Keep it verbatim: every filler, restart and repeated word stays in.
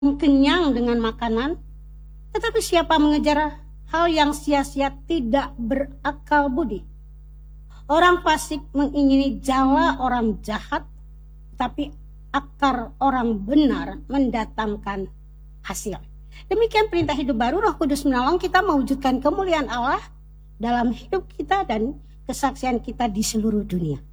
kenyang dengan makanan, tetapi siapa mengejar hal yang sia-sia tidak berakal budi. Orang fasik mengingini jala orang jahat, tapi akar orang benar mendatangkan hasil. Demikian perintah hidup baru. Roh Kudus menolong kita mewujudkan kemuliaan Allah dalam hidup kita dan kesaksian kita di seluruh dunia.